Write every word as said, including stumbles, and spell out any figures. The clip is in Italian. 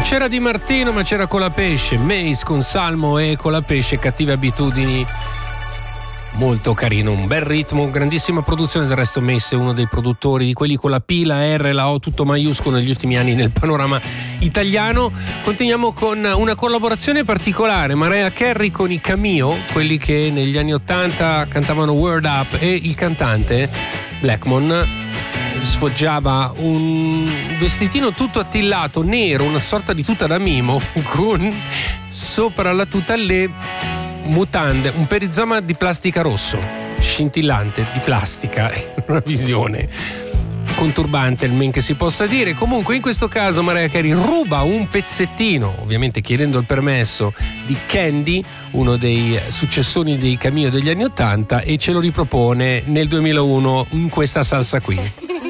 C'era Di Martino, ma c'era Colapesce, Mace con Salmo e Colapesce, Cattive abitudini. Molto carino, un bel ritmo, grandissima produzione. Del resto Mace è uno dei produttori di quelli con la P, la R, la O tutto maiuscolo negli ultimi anni nel panorama italiano. Continuiamo con una collaborazione particolare, Mariah Carey con i Cameo, quelli che negli anni ottanta cantavano Word Up, e il cantante Blackmon sfoggiava un vestitino tutto attillato, nero, una sorta di tuta da mimo, con sopra la tuta le mutande, un perizoma di plastica rosso, scintillante, di plastica, una visione conturbante, il men che si possa dire. Comunque in questo caso Mariah Carey ruba un pezzettino, ovviamente chiedendo il permesso, di Candy, uno dei successoni dei Cameo degli anni ottanta, e ce lo ripropone nel duemilauno in questa salsa qui.